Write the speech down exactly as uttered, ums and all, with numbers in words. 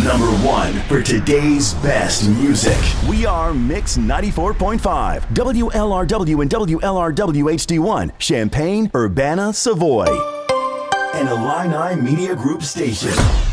number one for today's best music. We are Mix ninety-four point five, W L R W and W L R W H D one, Champaign, Urbana, Savoy, an Illini Media Group station.